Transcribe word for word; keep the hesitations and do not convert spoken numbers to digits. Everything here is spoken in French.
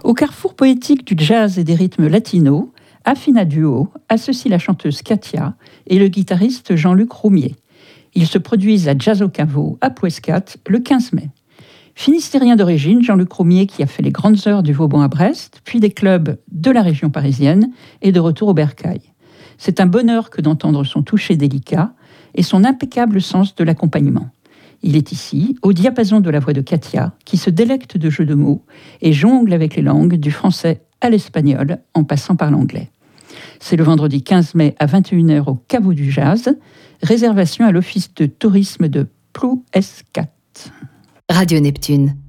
Au carrefour poétique du jazz et des rythmes latinos, Affina Duo associe la chanteuse Katia et le guitariste Jean-Luc Roumier. Ils se produisent à Jazz au Caveau, à Plouescat, le quinze mai. Finistérien d'origine, Jean-Luc Roumier qui a fait les grandes heures du Vauban à Brest, puis des clubs de la région parisienne et de retour au Bercail. C'est un bonheur que d'entendre son toucher délicat et son impeccable sens de l'accompagnement. Il est ici, au diapason de la voix de Katia, qui se délecte de jeux de mots et jongle avec les langues du français à l'espagnol en passant par l'anglais. C'est le vendredi quinze mai à vingt et une heures au Caveau du Jazz. Réservation à l'office de tourisme de Plouescat. Radio Neptune.